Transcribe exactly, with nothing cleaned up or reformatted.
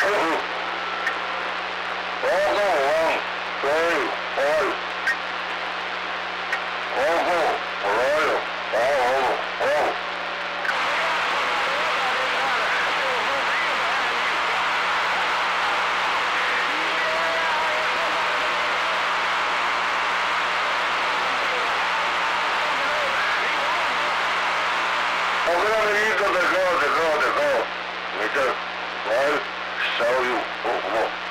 Amiguito, dejó, dejó, dejó. Mister, well, show you. Oh, oh.